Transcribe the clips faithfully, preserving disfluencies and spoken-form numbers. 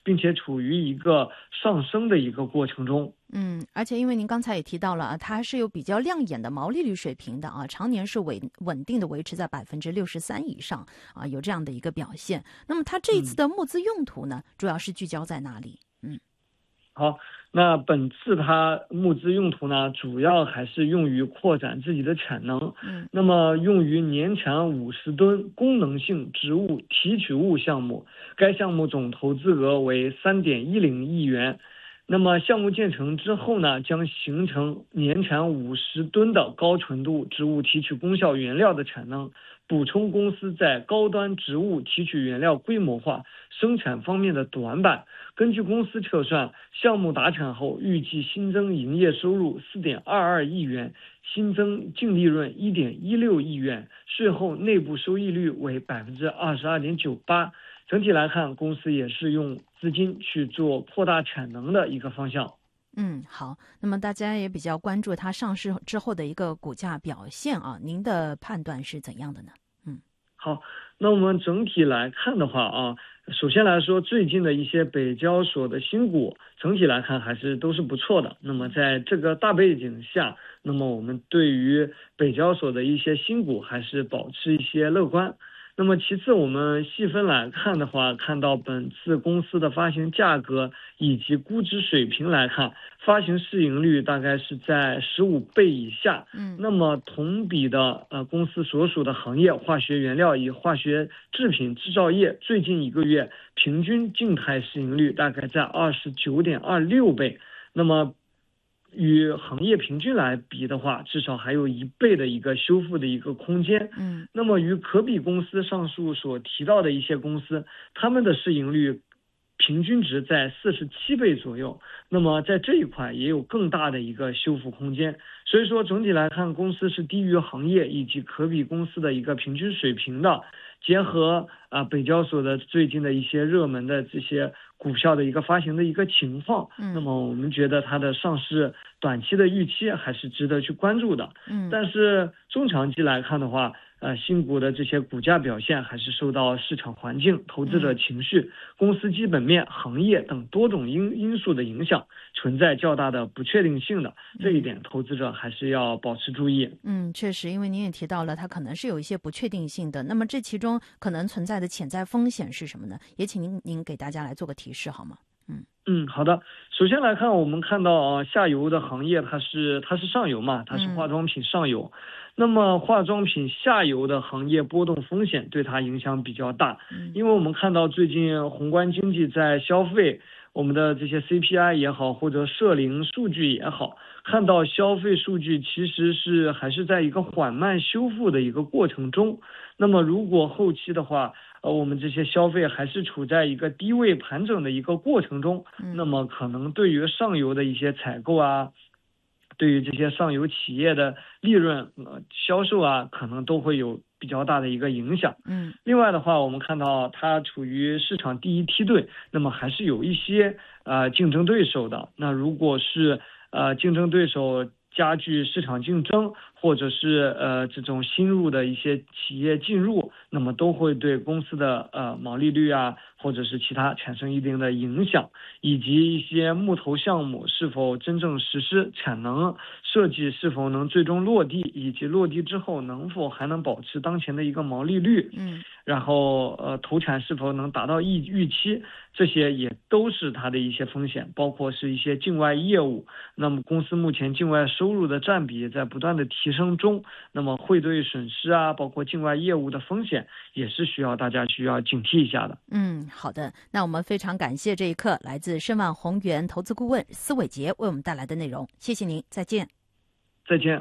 并且处于一个上升的一个过程中。 嗯，而且因为您刚才也提到了啊，它是有比较亮眼的毛利率水平的啊，常年是稳稳定的维持在百分之六十三以上啊，有这样的一个表现。那么它这一次的募资用途呢，嗯、主要是聚焦在哪里？嗯， 好，那本次它募资用途呢，主要还是用于扩展自己的产能。嗯，那么用于年产五十吨功能性植物提取物项目，该项目总投资额为三点一零亿元。那么项目建成之后呢，将形成年产五十吨的高纯度植物提取功效原料的产能，补充公司在高端植物提取原料规模化生产方面的短板。根据公司测算，项目达产后预计新增营业收入四点二二亿元，新增净利润一点一六亿元，税后内部收益率为百分之二十二点九八。整体来看，公司也是用资金去做扩大产能的一个方向。 嗯，好，那么大家也比较关注它上市之后的一个股价表现啊，您的判断是怎样的呢？嗯， 好，那我们整体来看的话啊，首先来说，最近的一些北交所的新股，整体来看还是都是不错的。那么在这个大背景下，那么我们对于北交所的一些新股还是保持一些乐观。那么其次，我们细分来看的话，看到本次公司的发行价格以及估值水平来看，发行市盈率大概是在十五倍以下。嗯，那么同比的呃公司所属的行业化学原料与化学制品制造业，最近一个月平均静态市盈率大概在二十九点二六倍。那么与行业平均来比的话，至少还有一倍的一个修复的一个空间。嗯，那么与可比公司上述所提到的一些公司，他们的市盈率平均值在四十七倍左右。那么在这一块也有更大的一个修复空间。所以说整体来看，公司是低于行业以及可比公司的一个平均水平的。结合啊北交所的最近的一些热门的这些股票的一个发行的一个情况，嗯，那么我们觉得它的上市短期的预期还是值得去关注的。嗯，但是中长期来看的话，呃，新股的这些股价表现还是受到市场环境、投资者情绪、公司基本面、行业等多种因因素的影响，存在较大的不确定性的。这一点，投资者还是要保持注意。 嗯，确实，因为您也提到了，它可能是有一些不确定性的。那么这其中可能存在的潜在风险是什么呢？也请您您给大家来做个提示好吗？嗯嗯，好的。首先来看，我们看到啊，下游的行业它是它是上游嘛，它是化妆品上游。嗯，那么化妆品下游的行业波动风险对它影响比较大，因为我们看到最近宏观经济在消费，我们的这些 C P I 也好，或者社零数据也好，看到消费数据其实是还是在一个缓慢修复的一个过程中。那么如果后期的话，呃，我们这些消费还是处在一个低位盘整的一个过程中，那么可能对于上游的一些采购啊，对于这些上游企业的利润、呃、销售啊，可能都会有比较大的一个影响。嗯，另外的话，我们看到它处于市场第一梯队，那么还是有一些呃竞争对手的。那如果是呃竞争对手加剧市场竞争，或者是呃这种新入的一些企业进入，那么都会对公司的呃毛利率啊，或者是其他产生一定的影响，以及一些木头项目是否真正实施，产能设计是否能最终落地，以及落地之后能否还能保持当前的一个毛利率，嗯，然后呃投产是否能达到预预期，这些也都是它的一些风险，包括是一些境外业务。那么公司目前境外收入的占比在不断的提升中，那么汇兑损失啊，包括境外业务的风险也是需要大家需要警惕一下的。 嗯，好的，那我们非常感谢这一刻来自申万宏源投资顾问司伟杰为我们带来的内容，谢谢您，再见。 再见。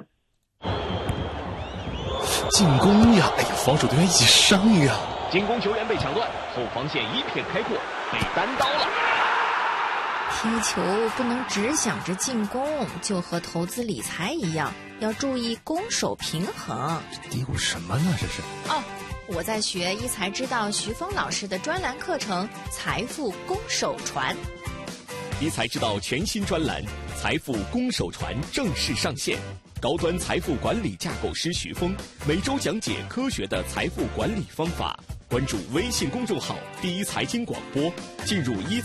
进攻呀！哎呀，防守队员一起上呀！ 进攻球员被抢断，后防线一片开阔，被单刀了。 踢球不能只想着进攻，就和投资理财一样，要注意攻守平衡。 嘀咕什么呢？这是哦，我在学一财知道徐峰老师的专栏课程《财富攻守传》。 一财知道全新专栏《财富攻守传》正式上线。高端财富管理架构师徐峰每周讲解科学的财富管理方法。关注微信公众号“第一财经广播”，进入一